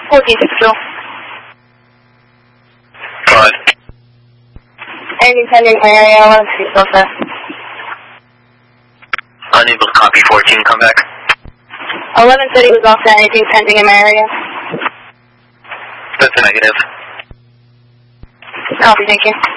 1462. Go ahead. Anything pending in my area, 1130 is all set. Unable to copy 14, come back. 1130 was all set. Anything pending in my area? That's a negative. Copy, thank you.